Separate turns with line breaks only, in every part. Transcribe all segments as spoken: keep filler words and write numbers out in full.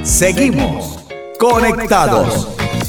Seguimos conectados.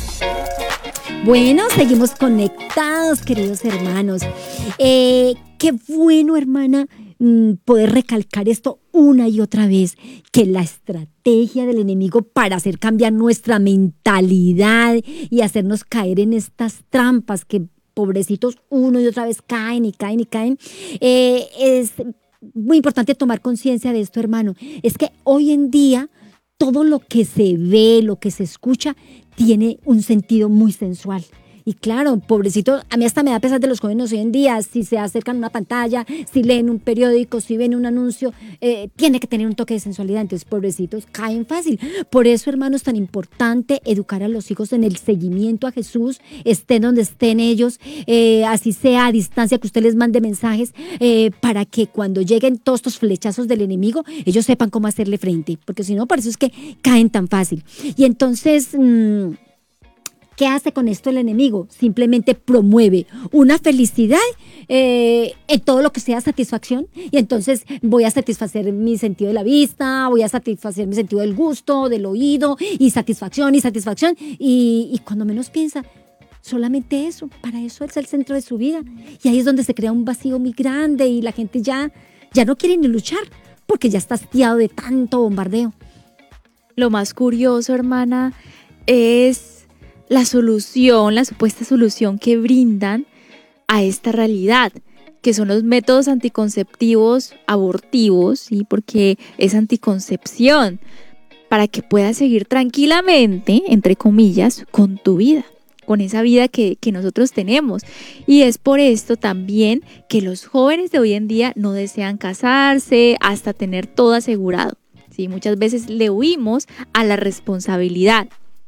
Bueno, seguimos conectados, queridos hermanos. Eh, qué bueno, hermana, poder recalcar esto una y otra vez, que la estrategia del enemigo para hacer cambiar nuestra mentalidad y hacernos caer en estas trampas que pobrecitos uno y otra vez caen y caen y caen, eh, es muy importante tomar conciencia de esto, hermano. Es que hoy en día todo lo que se ve, lo que se escucha, tiene un sentido muy sensual. Y claro, pobrecito, a mí hasta me da pesar de los jóvenes hoy en día, si se acercan a una pantalla, si leen un periódico, si ven un anuncio, eh, tiene que tener un toque de sensualidad. Entonces, pobrecitos, caen fácil. Por eso, hermanos, es tan importante educar a los hijos en el seguimiento a Jesús, estén donde estén ellos, eh, así sea a distancia, que usted les mande mensajes, eh, para que cuando lleguen todos estos flechazos del enemigo, ellos sepan cómo hacerle frente, porque si no, por eso es que caen tan fácil. Y entonces... Mmm, ¿qué hace con esto el enemigo? Simplemente promueve una felicidad eh, en todo lo que sea satisfacción, y entonces voy a satisfacer mi sentido de la vista, voy a satisfacer mi sentido del gusto, del oído, y satisfacción y satisfacción, y, y cuando menos piensa, solamente eso, para eso es el centro de su vida, y ahí es donde se crea un vacío muy grande y la gente ya, ya no quiere ni luchar porque ya está hastiado de tanto bombardeo.
Lo más curioso, hermana, es la solución, la supuesta solución que brindan a esta realidad, que son los métodos anticonceptivos abortivos, ¿sí? Porque es anticoncepción, para que puedas seguir tranquilamente, entre comillas, con tu vida, con esa vida que, que nosotros tenemos. Y es por esto también que los jóvenes de hoy en día no desean casarse hasta tener todo asegurado, ¿sí? Muchas veces le huimos a la responsabilidad.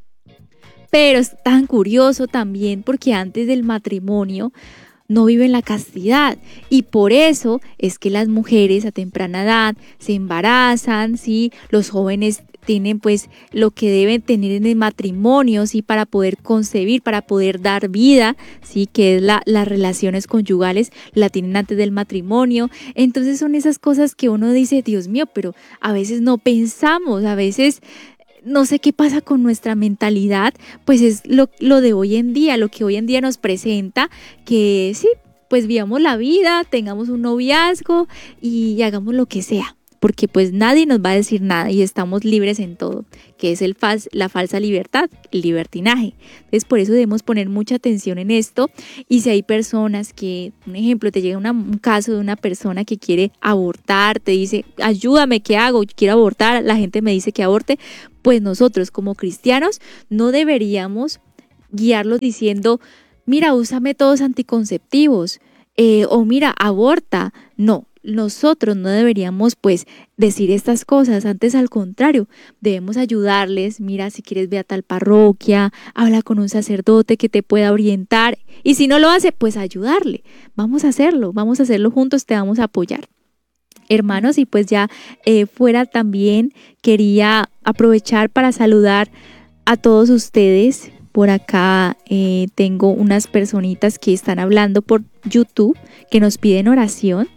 Pero es tan curioso también porque antes del matrimonio no viven la castidad, y por eso es que las mujeres a temprana edad se embarazan, ¿sí? Los jóvenes tienen pues lo que deben tener en el matrimonio, ¿sí? Para poder concebir, para poder dar vida, ¿sí? Que es la, las relaciones conyugales, la tienen antes del matrimonio. Entonces son esas cosas que uno dice, Dios mío, pero a veces no pensamos, a veces... No sé qué pasa con nuestra mentalidad, pues es lo, lo de hoy en día, lo que hoy en día nos presenta, que sí, pues vivamos la vida, tengamos un noviazgo y, y hagamos lo que sea, porque pues nadie nos va a decir nada y estamos libres en todo, que es el fal- la falsa libertad, el libertinaje. Entonces por eso debemos poner mucha atención en esto, y si hay personas que, un ejemplo, te llega una, un caso de una persona que quiere abortar, te dice, ayúdame, ¿qué hago? Quiero abortar, la gente me dice que aborte, pues nosotros como cristianos no deberíamos guiarlos diciendo, mira, usa métodos anticonceptivos, eh, o mira, aborta. No, nosotros no deberíamos pues decir estas cosas, antes al contrario, debemos ayudarles, mira, si quieres ve a tal parroquia, habla con un sacerdote que te pueda orientar, y si no lo hace, pues ayudarle, vamos a hacerlo, vamos a hacerlo juntos, te vamos a apoyar. Hermanos, y pues ya eh, fuera también quería aprovechar para saludar a todos ustedes. Por acá eh, tengo unas personitas que están hablando por YouTube, que nos piden oración.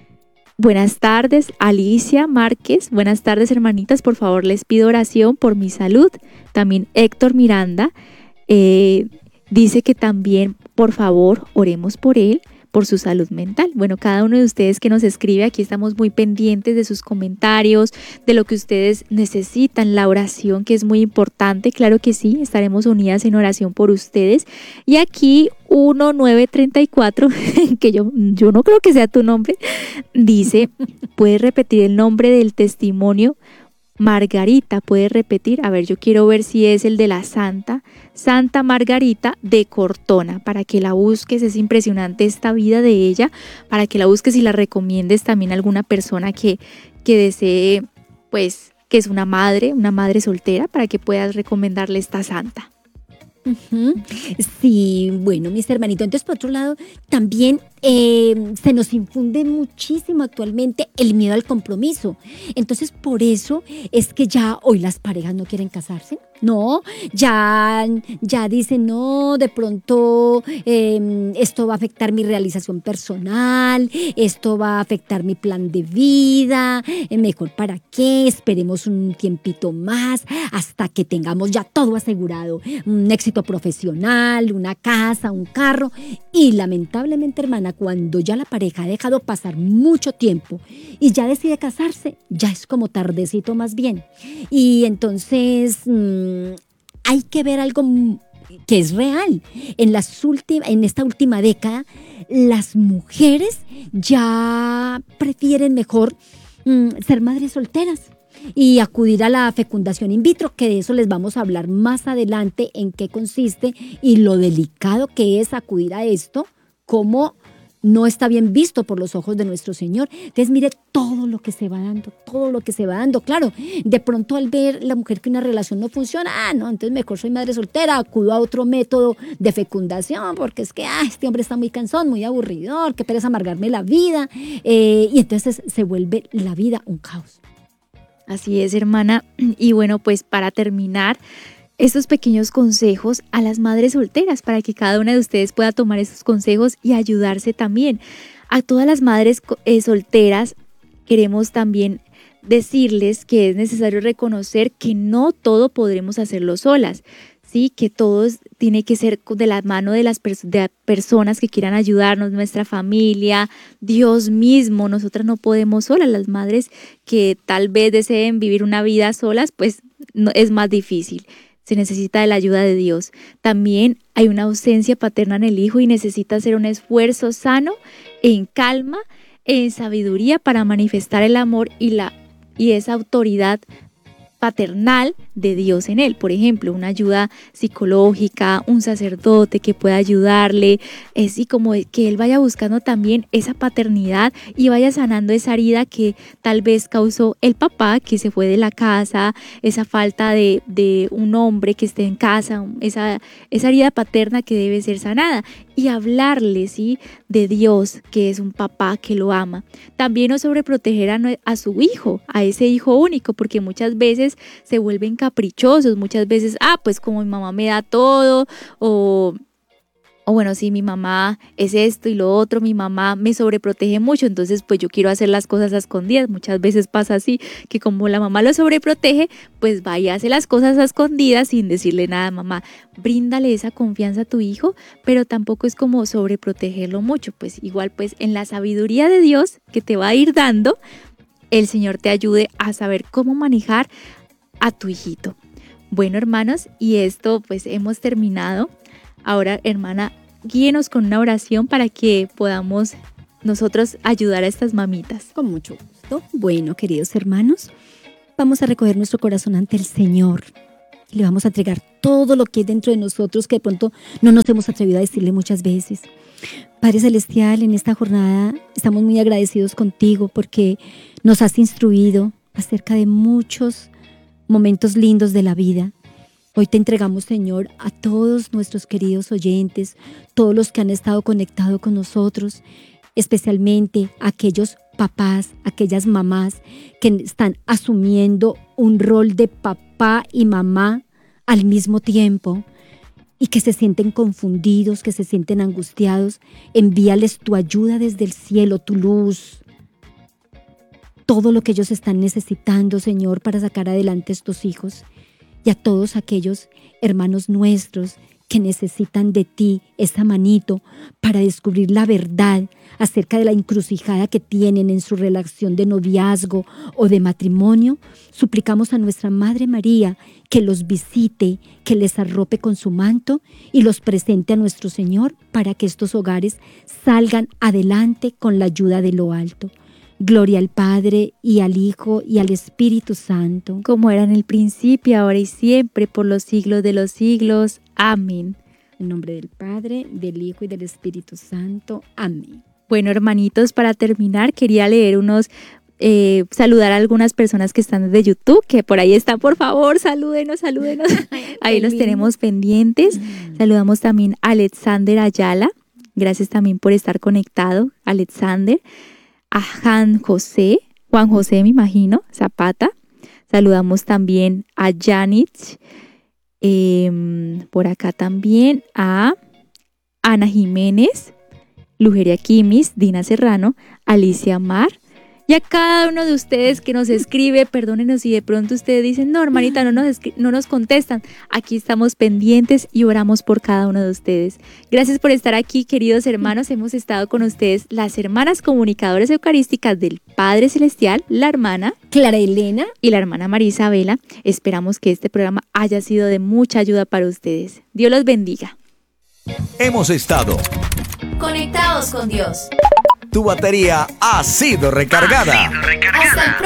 Buenas tardes, Alicia Márquez. Buenas tardes, hermanitas. Por favor, les pido oración por mi salud. También Héctor Miranda eh, dice que también, por favor, oremos por él, por su salud mental. Bueno, cada uno de ustedes que nos escribe, aquí estamos muy pendientes de sus comentarios, de lo que ustedes necesitan, la oración, que es muy importante. Claro que sí, estaremos unidas en oración por ustedes. Y aquí uno nueve treinta y cuatro, que yo, yo no creo que sea tu nombre, dice, ¿puedes repetir el nombre del testimonio? Margarita, ¿puedes repetir? A ver, yo quiero ver si es el de la Santa, Santa Margarita de Cortona, para que la busques. Es impresionante esta vida de ella, para que la busques y la recomiendes también a alguna persona que, que desee, pues, que es una madre, una madre soltera, para que puedas recomendarle esta santa.
Uh-huh. Sí, bueno, mis hermanitos, entonces por otro lado, también eh, se nos infunde muchísimo actualmente el miedo al compromiso. Entonces por eso es que ya hoy las parejas no quieren casarse, No, ya, ya dicen, no, de pronto eh, esto va a afectar mi realización personal, esto va a afectar mi plan de vida, eh, mejor para qué, esperemos un tiempito más hasta que tengamos ya todo asegurado, un éxito profesional, una casa, un carro. Y lamentablemente, hermana, cuando ya la pareja ha dejado pasar mucho tiempo y ya decide casarse, ya es como tardecito más bien. Y entonces mmm, hay que ver algo que es real. En, las ulti- en esta última década, las mujeres ya prefieren mejor mmm, ser madres solteras y acudir a la fecundación in vitro, que de eso les vamos a hablar más adelante, en qué consiste y lo delicado que es acudir a esto, cómo no está bien visto por los ojos de nuestro Señor. Entonces, mire todo lo que se va dando, todo lo que se va dando. Claro, de pronto al ver la mujer que una relación no funciona, ah, no, entonces mejor soy madre soltera, acudo a otro método de fecundación, porque es que, ah, este hombre está muy cansón, muy aburridor, qué pereza amargarme la vida. Eh, y entonces se vuelve la vida un caos.
Así es, hermana. Y bueno, pues para terminar, estos pequeños consejos a las madres solteras para que cada una de ustedes pueda tomar esos consejos y ayudarse también. A todas las madres eh, solteras queremos también decirles que es necesario reconocer que no todo podremos hacerlo solas, ¿sí? Que todo tiene que ser de la mano de las pers- de personas que quieran ayudarnos, nuestra familia, Dios mismo. Nosotras no podemos solas. Las madres que tal vez deseen vivir una vida solas, pues no, es más difícil. Se necesita de la ayuda de Dios. También hay una ausencia paterna en el hijo y necesita hacer un esfuerzo sano, en calma, en sabiduría para manifestar el amor y, la, y esa autoridad paternal de Dios en él. Por ejemplo, una ayuda psicológica, un sacerdote que pueda ayudarle, así como que él vaya buscando también esa paternidad y vaya sanando esa herida que tal vez causó el papá que se fue de la casa, esa falta de, de un hombre que esté en casa, esa, esa herida paterna que debe ser sanada, y hablarle, ¿sí?, de Dios, que es un papá que lo ama. También no sobreproteger a, a su hijo, a ese hijo único, porque muchas veces se vuelven caprichosos, muchas veces, ah, pues como mi mamá me da todo, o, o bueno, sí, mi mamá es esto y lo otro, mi mamá me sobreprotege mucho, entonces pues yo quiero hacer las cosas a escondidas. Muchas veces pasa así, que como la mamá lo sobreprotege, pues va y hace las cosas a escondidas sin decirle nada a mamá. Bríndale esa confianza a tu hijo, pero tampoco es como sobreprotegerlo mucho, pues igual pues en la sabiduría de Dios que te va a ir dando, el Señor te ayude a saber cómo manejar a tu hijito. Bueno, hermanos, y esto pues hemos terminado. Ahora, hermana, guíenos con una oración para que podamos nosotros ayudar a estas mamitas.
Con mucho gusto. Bueno, queridos hermanos, vamos a recoger nuestro corazón ante el Señor. Le vamos a entregar todo lo que hay dentro de nosotros que de pronto no nos hemos atrevido a decirle muchas veces. Padre Celestial, en esta jornada estamos muy agradecidos contigo porque nos has instruido acerca de muchos momentos lindos de la vida. Hoy te entregamos, Señor, a todos nuestros queridos oyentes, todos los que han estado conectados con nosotros, especialmente aquellos papás, aquellas mamás que están asumiendo un rol de papá y mamá al mismo tiempo y que se sienten confundidos, que se sienten angustiados. Envíales tu ayuda desde el cielo, tu luz, todo lo que ellos están necesitando, Señor, para sacar adelante a estos hijos. Y a todos aquellos hermanos nuestros que necesitan de ti, esa manito, para descubrir la verdad acerca de la encrucijada que tienen en su relación de noviazgo o de matrimonio, suplicamos a nuestra Madre María que los visite, que les arrope con su manto y los presente a nuestro Señor para que estos hogares salgan adelante con la ayuda de lo alto. Gloria al Padre, y al Hijo, y al Espíritu Santo.
Como era en el principio, ahora y siempre, por los siglos de los siglos. Amén.
En nombre del Padre, del Hijo y del Espíritu Santo. Amén.
Bueno, hermanitos, para terminar, quería leer unos, eh, saludar a algunas personas que están desde YouTube, que por ahí están, por favor, salúdenos, salúdenos. Ahí los tenemos pendientes. Saludamos también a Alexander Ayala. Gracias también por estar conectado, Alexander. A Juan José, Juan José me imagino, Zapata. Saludamos también a Janich eh, por acá también a Ana Jiménez, Lugeria Quimis, Dina Serrano, Alicia Mar, y a cada uno de ustedes que nos escribe. Perdónenos si de pronto ustedes dicen, no, hermanita, no nos, escri- no nos contestan. Aquí estamos pendientes y oramos por cada uno de ustedes. Gracias por estar aquí, queridos hermanos. Hemos estado con ustedes las hermanas comunicadoras eucarísticas del Padre Celestial, la hermana
Clara Elena
y la hermana María Isabela. Esperamos que este programa haya sido de mucha ayuda para ustedes. Dios los bendiga.
Hemos estado.
Conectados con Dios.
Tu batería ha sido recargada.
Hasta el próximo